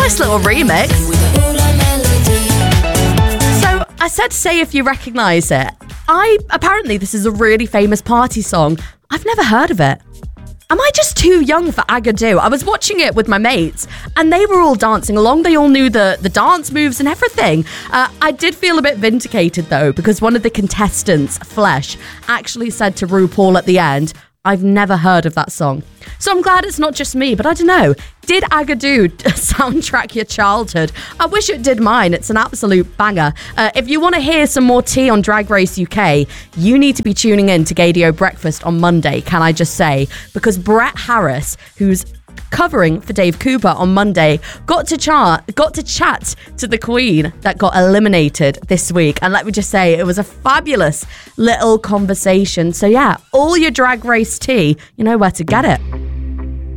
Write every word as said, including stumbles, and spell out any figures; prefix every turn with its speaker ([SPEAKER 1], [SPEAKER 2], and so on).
[SPEAKER 1] Nice little remix. So I said, say if you recognise it. I apparently this is a really famous party song. I've never heard of it. Am I just too young for Agadoo? I was watching it with my mates and they were all dancing along. They all knew the, the dance moves and everything. Uh, I did feel a bit vindicated though, because one of the contestants, Flesh, actually said to RuPaul at the end, I've never heard of that song. So I'm glad it's not just me, but I don't know. Did Agadoo soundtrack your childhood? I wish it did mine. It's an absolute banger. Uh, if you want to hear some more tea on Drag Race U K, you need to be tuning in to Gaydio Breakfast on Monday, can I just say? Because Brett Harris, who's covering for Dave Cooper on Monday, got to chat got to chat to the queen that got eliminated this week, and let me just say it was a fabulous little conversation. So yeah, all your Drag Race tea, you know where to get it.